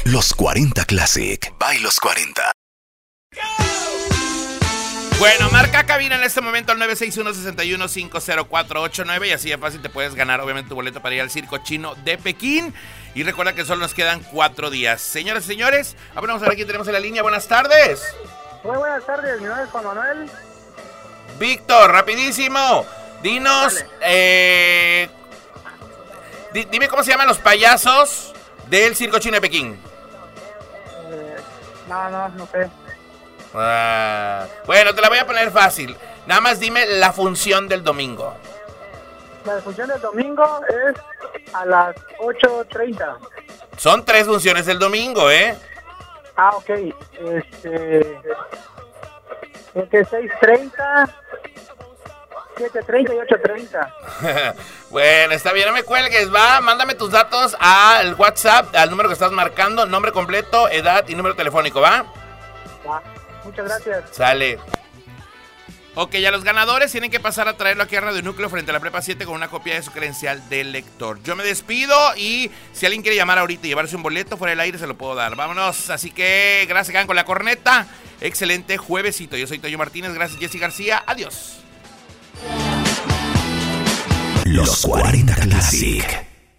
Los 40 Classic. By Los 40. Bueno, marca cabina en este momento al 961-61-50489 y así de fácil te puedes ganar obviamente tu boleto para ir al Circo Chino de Pekín. Y recuerda que solo nos quedan 4 días. Señoras y señores, vamos a ver quién tenemos en la línea. Buenas tardes. Muy buenas tardes, mi nombre es Juan Manuel. Víctor, rapidísimo. Dinos, dime cómo se llaman los payasos del Circo Chino de Pekín. No sé. Bueno, te la voy a poner fácil. Nada más dime la función del domingo. La función del domingo es a las 8:30. Son 3 funciones el domingo, ¿eh? Ah, ok. 6:30, 7:30 y 8:30. Bueno, está bien, no me cuelgues, va. Mándame tus datos al WhatsApp, al número que estás marcando, nombre completo, edad y número telefónico, ¿va? Va. Muchas gracias. Sale. Ok, ya los ganadores tienen que pasar a traerlo aquí a Radio Núcleo frente a la Prepa 7 con una copia de su credencial del lector. Yo me despido y si alguien quiere llamar ahorita y llevarse un boleto fuera del aire se lo puedo dar. Vámonos, así que gracias, quedan con la corneta. Excelente juevesito. Yo soy Toño Martínez, gracias Jessy García. Adiós. Los 40 Classic.